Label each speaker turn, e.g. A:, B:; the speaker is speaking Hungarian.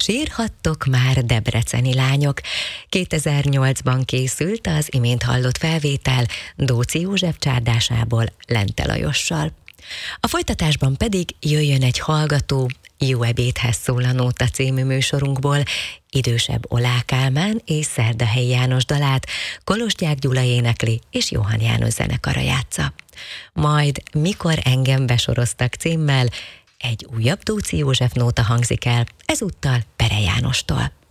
A: Sírhattok már, debreceni lányok. 2008-ban készült az imént hallott felvétel Dóczy József csárdásából Lente Lajossal. A folytatásban pedig jöjjön egy hallgató, Jó ebédhez szól a Nóta című műsorunkból, idősebb Olá Kálmán és Szerdahelyi János dalát Kolozsgyák Gyula énekli és Johann János zenekara játsza. Majd Mikor engem besoroztak címmel egy újabb Dóczy József nóta hangzik el, ezúttal Pere Jánostól.